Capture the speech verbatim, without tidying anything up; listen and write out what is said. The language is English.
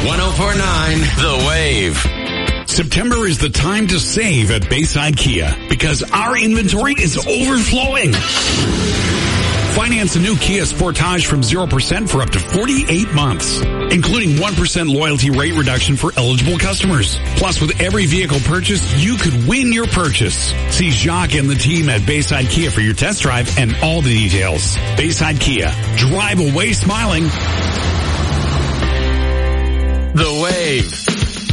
one oh four point nine The Wave. September is the time to save at Bayside Kia because our inventory is overflowing. Finance a new Kia Sportage from zero percent for up to forty-eight months, including one percent loyalty rate reduction for eligible customers. Plus, with every vehicle purchase, you could win your purchase. See Jacques and the team at Bayside Kia for your test drive and all the details. Bayside Kia. Drive away smiling. The Wave.